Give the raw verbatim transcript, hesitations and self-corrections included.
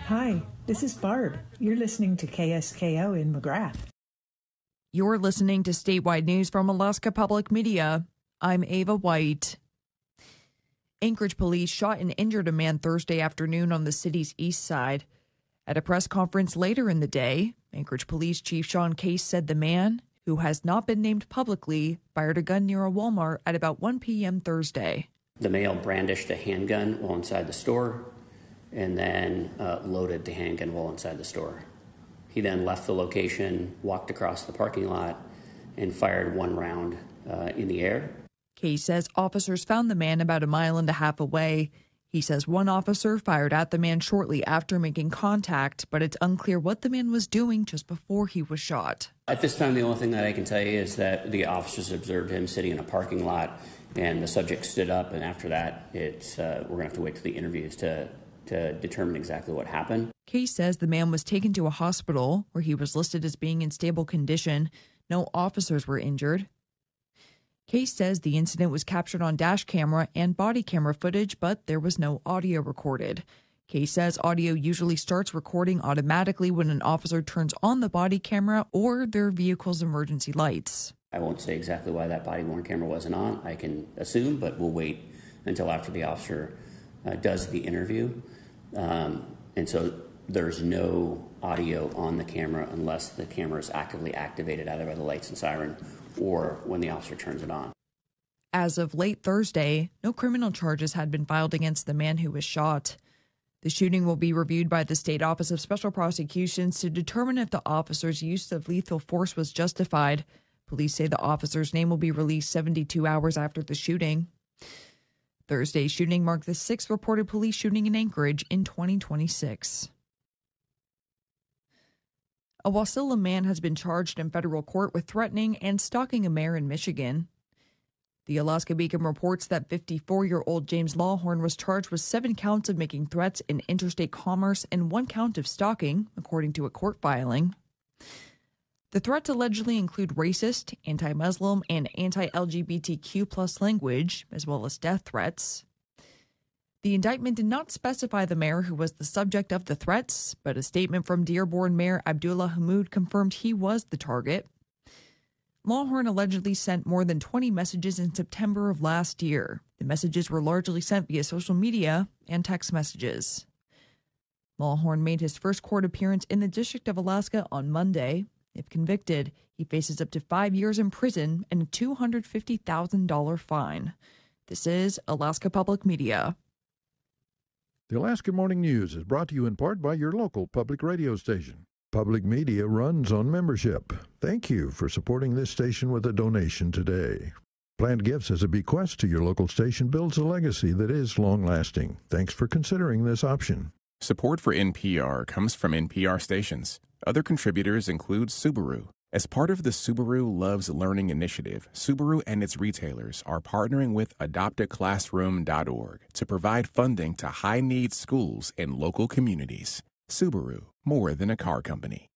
Hi, this is Barb. You're listening to K S K O in McGrath. You're listening to statewide news from Alaska Public Media. I'm Ava White. Anchorage police shot and injured a man Thursday afternoon on the city's east side. At a press conference later in the day, Anchorage Police Chief Sean Case said the man, who has not been named publicly, fired a gun near a Walmart at about one p.m. Thursday. The male brandished a handgun while inside the store and then uh, loaded the handgun while inside the store. He then left the location, walked across the parking lot, and fired one round uh, in the air. Case says officers found the man about a mile and a half away. He says one officer fired at the man shortly after making contact, but it's unclear what the man was doing just before he was shot. At this time, the only thing that I can tell you is that the officers observed him sitting in a parking lot, and the subject stood up, and after that, it's uh, we're going to have to wait till the interviews to to determine exactly what happened. Case says the man was taken to a hospital where he was listed as being in stable condition. No officers were injured. Case says the incident was captured on dash camera and body camera footage, but there was no audio recorded. Case says audio usually starts recording automatically when an officer turns on the body camera or their vehicle's emergency lights. I won't say exactly why that body-worn camera wasn't on. I can assume, but we'll wait until after the officer uh, does the interview. Um, and so there's no audio on the camera unless the camera is actively activated either by the lights and siren or when the officer turns it on. As of late Thursday, no criminal charges had been filed against the man who was shot. The shooting will be reviewed by the State Office of Special Prosecutions to determine if the officer's use of lethal force was justified. Police say the officer's name will be released seventy-two hours after the shooting. Thursday's shooting marked the sixth reported police shooting in Anchorage in twenty twenty-six. A Wasilla man has been charged in federal court with threatening and stalking a mayor in Michigan. The Alaska Beacon reports that fifty-four-year-old James Lawhorn was charged with seven counts of making threats in interstate commerce and one count of stalking, according to a court filing. The threats allegedly include racist, anti-Muslim, and anti-L G B T Q plus language, as well as death threats. The indictment did not specify the mayor who was the subject of the threats, but a statement from Dearborn Mayor Abdullah Hammoud confirmed he was the target. Lawhorn allegedly sent more than twenty messages in September of last year. The messages were largely sent via social media and text messages. Lawhorn made his first court appearance in the District of Alaska on Monday. If convicted, he faces up to five years in prison and a two hundred fifty thousand dollars fine. This is Alaska Public Media. The Alaska Morning News is brought to you in part by your local public radio station. Public Media runs on membership. Thank you for supporting this station with a donation today. Planned Gifts as a bequest to your local station builds a legacy that is long-lasting. Thanks for considering this option. Support for N P R comes from N P R stations. Other contributors include Subaru. As part of the Subaru Loves Learning initiative, Subaru and its retailers are partnering with adopt a classroom dot org to provide funding to high-need schools in local communities. Subaru, more than a car company.